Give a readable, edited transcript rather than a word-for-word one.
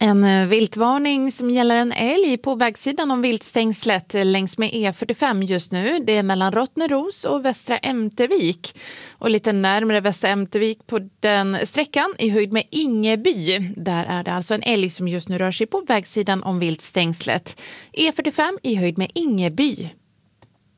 En viltvarning som gäller en älg på vägsidan om viltstängslet längs med E45 just nu. Det är mellan Rottneros och Västra Ämtervik. Och lite närmare Västra Ämtervik på den sträckan i höjd med Ingeby. Där är det alltså en älg som just nu rör sig på vägsidan om viltstängslet. E45 i höjd med Ingeby.